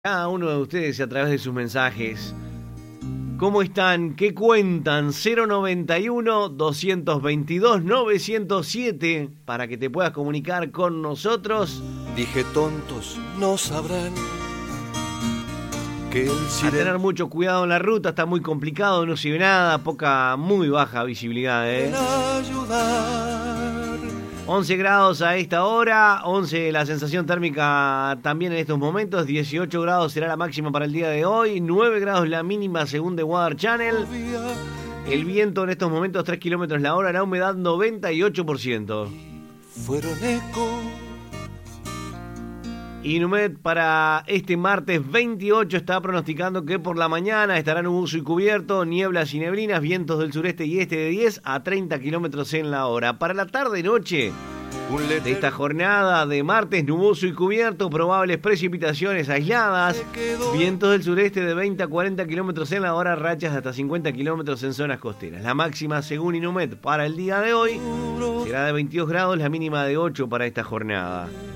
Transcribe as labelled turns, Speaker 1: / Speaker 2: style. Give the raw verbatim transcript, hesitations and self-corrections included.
Speaker 1: Cada uno de ustedes a través de sus mensajes. ¿Cómo están? ¿Qué cuentan? cero noventa y uno, doscientos veintidós, novecientos siete para que te puedas comunicar con nosotros.
Speaker 2: Dije tontos no sabrán que el
Speaker 1: A
Speaker 2: silencio...
Speaker 1: tener mucho cuidado en la ruta, está muy complicado, no se ve nada, poca, muy baja visibilidad, ¿eh? once grados a esta hora, once la sensación térmica también en estos momentos, dieciocho grados será la máxima para el día de hoy, nueve grados la mínima según The Weather Channel. El viento en estos momentos tres kilómetros la hora, la humedad noventa y ocho por ciento.
Speaker 2: Fueron eco.
Speaker 1: Inumet para este martes veintiocho está pronosticando que por la mañana estará nuboso y cubierto, nieblas y neblinas, vientos del sureste y este de diez a treinta kilómetros en la hora. Para la tarde-noche de esta jornada de martes, nuboso y cubierto, probables precipitaciones aisladas, vientos del sureste de veinte a cuarenta kilómetros en la hora, rachas de hasta cincuenta kilómetros en zonas costeras. La máxima según Inumet para el día de hoy será de veintidós grados, la mínima de ocho para esta jornada.